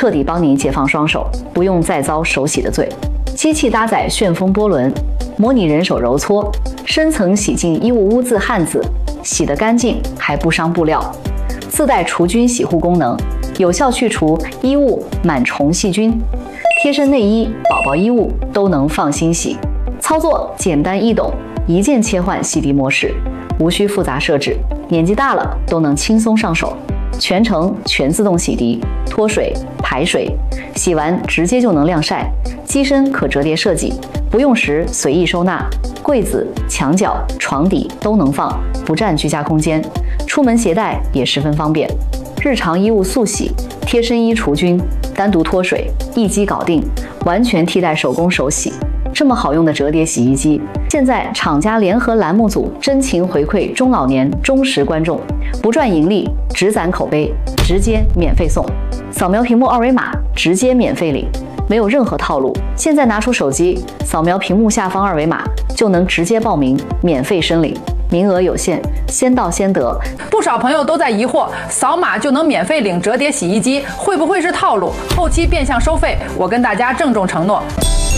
彻底帮你解放双手，不用再遭手洗的罪。机器搭载旋风波轮，模拟人手揉搓，深层洗净衣物污渍汗渍，洗得干净还不伤布料。自带除菌洗护功能，有效去除衣物螨虫细菌。贴身内衣、宝宝衣物都能放心洗。操作简单易懂，一键切换洗涤模式，无需复杂设置，年纪大了都能轻松上手。全程全自动洗涤，脱水、排水，洗完直接就能晾晒。机身可折叠设计，不用时随意收纳，柜子、墙角、床底都能放，不占居家空间。出门携带也十分方便。日常衣物速洗，贴身衣除菌，单独脱水，一机搞定，完全替代手工手洗。这么好用的折叠洗衣机，现在厂家联合栏目组真情回馈中老年忠实观众，不赚盈利，只攒口碑，直接免费送。扫描屏幕二维码，直接免费领，没有任何套路。现在拿出手机，扫描屏幕下方二维码，就能直接报名，免费申领。名额有限，先到先得。 不少朋友都在疑惑，扫码就能免费领折叠洗衣机，会不会是套路？后期变相收费？我跟大家郑重承诺，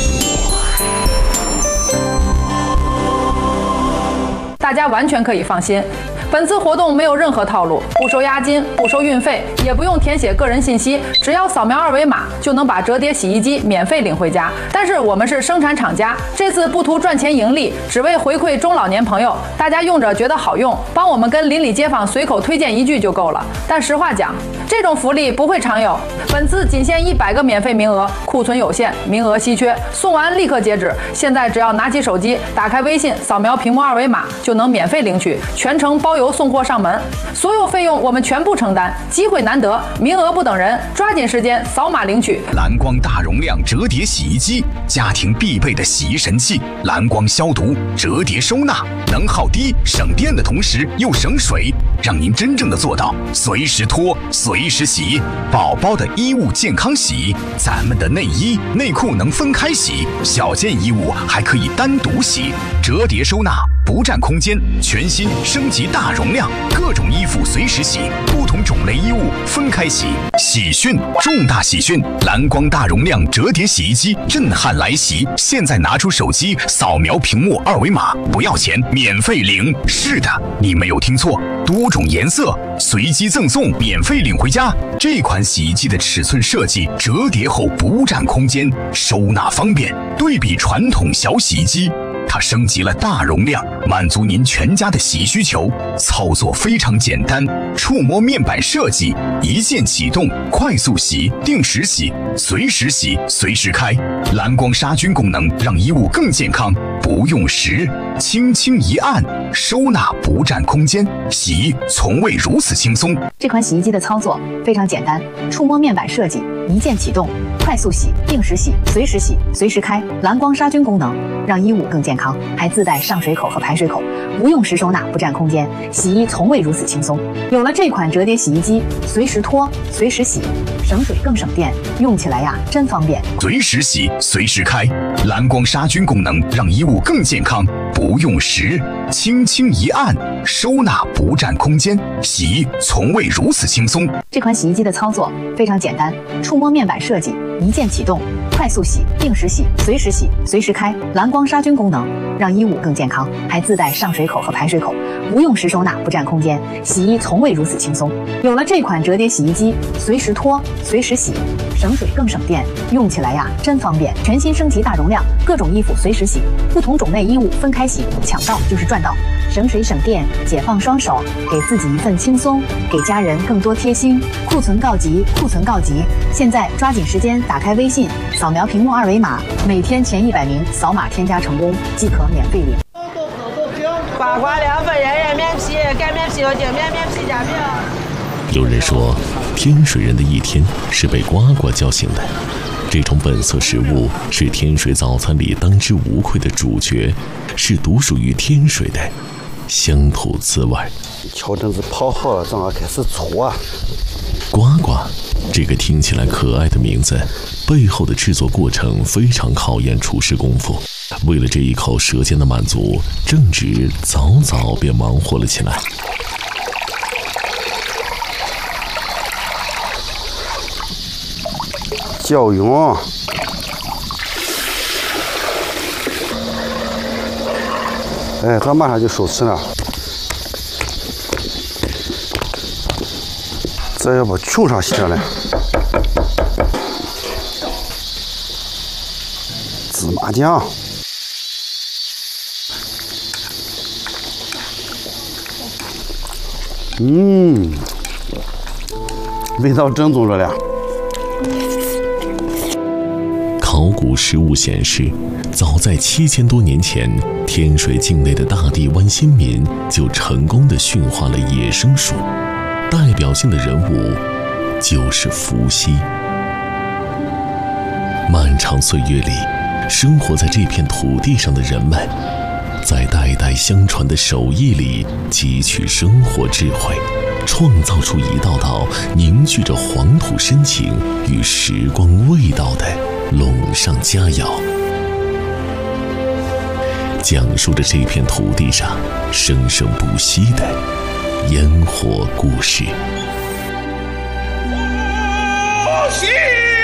大家完全可以放心。本次活动没有任何套路，不收押金，不收运费，也不用填写个人信息，只要扫描二维码就能把折叠洗衣机免费领回家。但是我们是生产厂家，这次不图赚钱盈利，只为回馈中老年朋友，大家用着觉得好用，帮我们跟邻里街坊随口推荐一句就够了。但实话讲，这种福利不会常有，本次仅限100个免费名额，库存有限，名额稀缺，送完立刻截止。现在只要拿起手机，打开微信，扫描屏幕二维码就能免费领取，全程包邮送货上门，所有费用我们全部承担。机会难得，名额不等人，抓紧时间扫码领取。 蓝光大容量折叠洗衣机，家庭必备的洗衣神器，蓝光消毒、折叠收纳，能耗低、省电的同时又省水，让您真正的做到随时脱、随时洗。宝宝的衣物健康洗，咱们的内衣、内裤能分开洗，小件衣物还可以单独洗，折叠收纳。不占空间，全新升级大容量，各种衣服随时洗，不同种类衣物分开洗。喜讯，重大喜讯！蓝光大容量折叠洗衣机震撼来袭！现在拿出手机，扫描屏幕二维码，不要钱，免费领。是的，你没有听错，多种颜色随机赠送，免费领回家。这款洗衣机的尺寸设计，折叠后不占空间，收纳方便。对比传统小洗衣机，它升级了大容量，满足您全家的洗需求。操作非常简单，触摸面板设计，一键启动，快速洗、定时洗、随时洗、随时开。蓝光杀菌功能让衣物更健康，不用时，轻轻一按，收纳不占空间，洗从未如此轻松。 这款洗衣机的操作非常简单，触摸面板设计，一键启动，快速洗、定时洗、随时洗、随时开。蓝光杀菌功能让衣物更健康，还自带上水口和排水口，不用时收纳，不占空间，洗衣从未如此轻松。有了这款折叠洗衣机，随时脱，随时洗，省水更省电，用起来呀真方便。 随时洗，随时开，蓝光杀菌功能让衣物更健康，不用时，轻轻一按，收纳不占空间，洗从未如此轻松。 这款洗衣机的操作非常简单，触摸面板设计，一键启动，快速洗、定时洗、随时洗、随时开。蓝光杀菌功能让衣物更健康，还自带上水口和排水口，不用时收纳，不占空间，洗衣从未如此轻松。有了这款折叠洗衣机，随时脱，随时洗，省水更省电，用起来呀真方便。全新升级大容量，各种衣服随时洗，不同种类衣物分开洗，抢到就是赚到，省水省电，解放双手，给自己一份轻松，给家人更多贴心。库存告急，库存告急！现在抓紧时间打开微信，扫描屏幕二维码，每天前100名扫码添加成功即可免费领。 呱呱凉粉人人面皮，干面皮和顶面面皮夹面。 有人说，天水人的一天是被呱呱叫醒的。这种本色食物是天水早餐里当之无愧的主角，是独属于天水的乡土滋味。 调整子泡好了，正好开始搓啊。 呱呱，这个听起来可爱的名字，背后的制作过程非常考验厨师功夫。为了这一口舌尖的满足，正直早早便忙活了起来。 椒蓉。哎，咱马上就收齐了。这要把球上写来。芝麻酱。味道正宗着了。 考古实物显示，早在7000多年前，天水境内的大地湾先民就成功地驯化了野生鼠，代表性的人物就是伏羲。漫长岁月里，生活在这片土地上的人们，在代代相传的手艺里汲取生活智慧，创造出一道道凝聚着黄土深情与时光味道的陇上佳肴，讲述着这片土地上生生不息的烟火故事。 伏羲